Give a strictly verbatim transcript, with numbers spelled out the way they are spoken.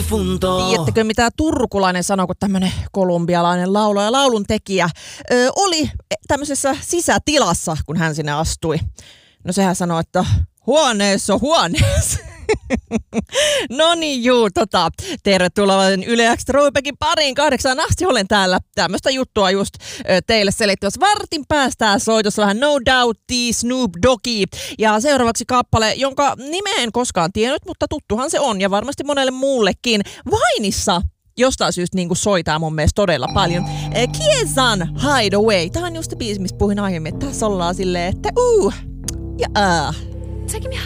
difunto. Tiedättekö mitä turkulainen sanoi, kun tämmönen kolumbialainen laulaja ja laulun tekijä ö, oli tämmöisessä sisätilassa, kun hän sinne astui? No sehän sanoi, että huoneessa huoneessa. No niin, juu, tota, tervetuloa Yle Extra Ruipekin pariin kahdeksaan asti. Olen täällä tämmöistä juttua just ö, teille selittämässä. Vartin päästään soitossa vähän No Doubti, Snoop Doggy. Ja seuraavaksi kappale, jonka nimeä en koskaan tiennyt, mutta tuttuhan se on ja varmasti monelle muullekin. Vainissa jostain syystä niin kuin soitaa mun mielestä todella paljon. Kiezan Hideaway. Tämä on just se biisi, mistä puhuin aiemmin. Tässä ollaan silleen, että uu ja uh. Taking me